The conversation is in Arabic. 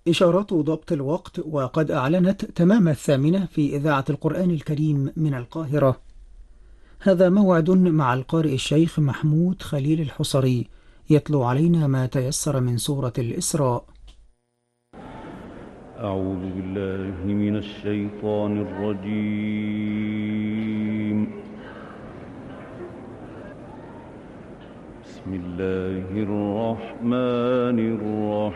إشارات ضبط الوقت، وقد أعلنت تمام 8 في إذاعة القرآن الكريم من القاهرة. هذا موعد مع القارئ الشيخ محمود خليل الحصري، يتلو علينا ما تيسر من سورة الإسراء. أعوذ بالله من الشيطان الرجيم. بسم الله الرحمن